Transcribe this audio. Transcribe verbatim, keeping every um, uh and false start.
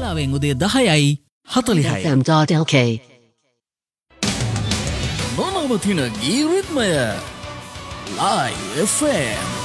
වෙලාවෙන් උදේ දහයයි හතළිහයි. .lk නොනවතින ගී රිද්මය Live F M